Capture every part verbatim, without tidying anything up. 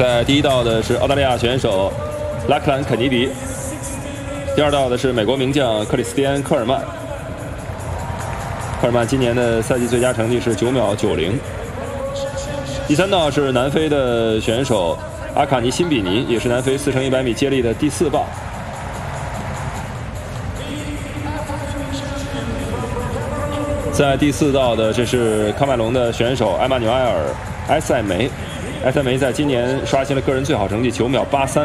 在第一道的是澳大利亚选手拉克兰·肯尼迪，第二道的是美国名将克里斯蒂安·科尔曼。科尔曼今年的赛季最佳成绩是九秒九零。第三道是南非的选手阿卡尼·辛比尼，也是南非四乘一百米接力的第四棒。在第四道的这是喀麦隆的选手埃马纽埃尔·埃塞梅，埃塞梅在今年刷新了个人最好成绩九秒八三。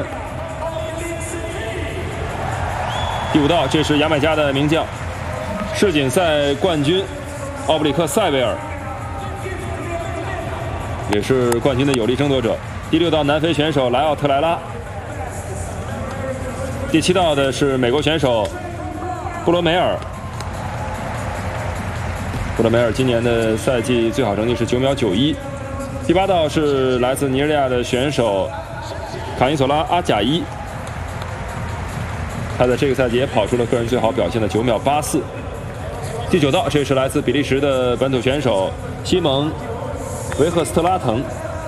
第五道，这是牙买加的名将世锦赛冠军奥布里克·塞维尔，也是冠军的有力争夺者。第六道，南非选手莱奥特莱拉。第七道的是美国选手布罗梅尔。布罗梅尔今年的赛季最好成绩是九秒九一。第八道是来自尼日利亚的选手卡因索拉·阿贾伊，他在这个赛季也跑出了个人最好表现的九秒八四。第九道，这是来自比利时的本土选手西蒙·维赫斯特拉滕，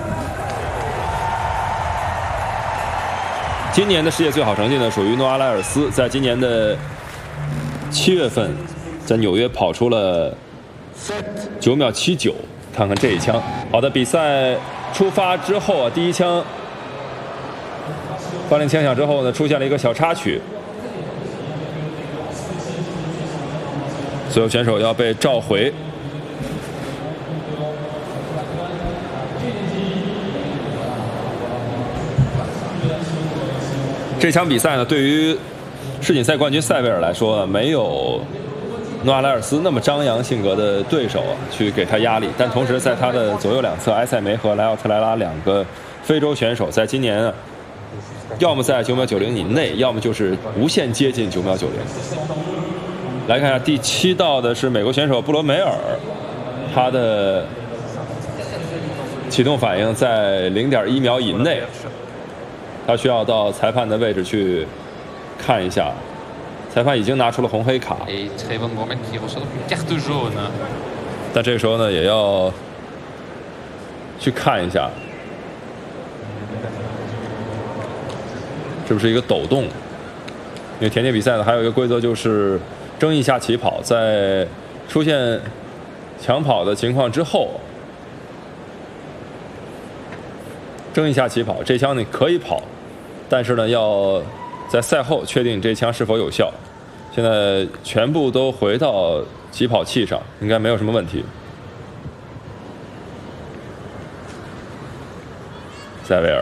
今年的世界最好成绩呢属于诺阿莱尔斯，在今年的七月份在纽约跑出了九秒七九，看看这一枪。好的，比赛出发之后啊，第一枪发令枪响之后呢，出现了一个小插曲，所有选手要被召回。这场比赛呢，对于世锦赛冠军塞维尔来说，没有诺阿莱尔斯那么张扬性格的对手去给他压力，但同时在他的左右两侧，埃塞梅和莱奥特莱拉两个非洲选手，在今年啊，要么在九秒九零以内，要么就是无限接近九秒九零。来看一下第七道的是美国选手布罗梅尔，他的启动反应在零点一秒以内，他需要到裁判的位置去看一下。裁判已经拿出了红黑卡，但这个时候呢，也要去看一下是不是一个抖动。因为田径比赛呢，还有一个规则就是争议下起跑，在出现抢跑的情况之后，争议下起跑，这枪你可以跑，但是呢，要在赛后确定这枪是否有效。现在全部都回到起跑器上，应该没有什么问题。塞维尔，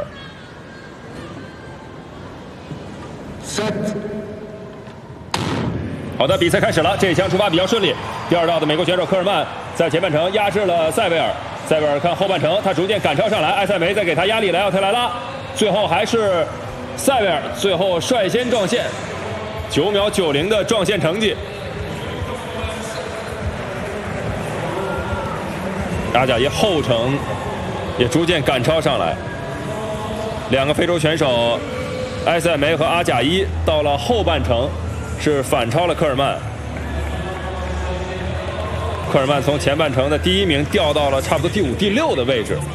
好的，比赛开始了，这一枪出发比较顺利。第二道的美国选手科尔曼在前半程压制了塞维尔，塞维尔看后半程，他逐渐赶超上来，埃塞梅在给他压力，莱奥特莱拉，最后还是塞维尔最后率先撞线。九秒九零的撞线成绩，阿贾伊后程也逐渐赶超上来。两个非洲选手埃塞梅和阿贾伊到了后半程是反超了科尔曼。科尔曼从前半程的第一名掉到了差不多第五、第六的位置。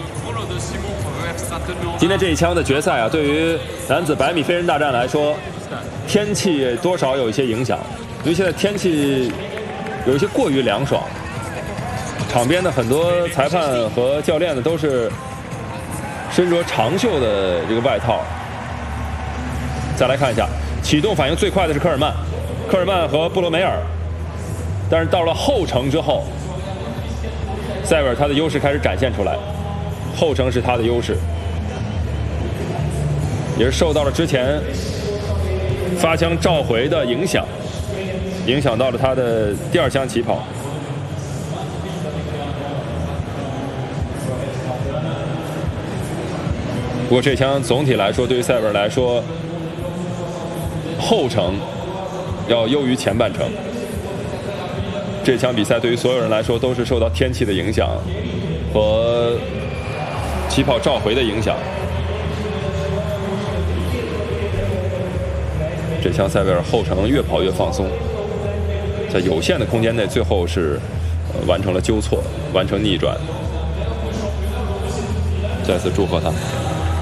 今天这一枪的决赛啊，对于男子百米飞人大战来说，天气多少有一些影响，因为现在天气有一些过于凉爽，场边的很多裁判和教练呢都是身着长袖的这个外套。再来看一下，启动反应最快的是科尔曼，科尔曼和布罗梅尔，但是到了后程之后，塞维尔他的优势开始展现出来，后程是他的优势，也是受到了之前发枪召回的影响，影响到了他的第二枪起跑。不过这枪总体来说，对于塞维尔来说，后程要优于前半程。这场比赛对于所有人来说都是受到天气的影响和起跑召回的影响。这枪塞维尔后程越跑越放松，在有限的空间内，最后是、呃、完成了纠错，完成逆转。再次祝贺他。